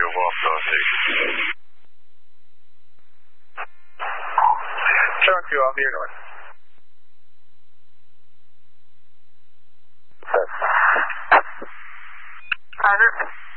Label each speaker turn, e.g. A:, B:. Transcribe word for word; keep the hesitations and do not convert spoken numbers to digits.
A: Wolf Northeast.
B: Shark two, I'll be your north.
C: Roger.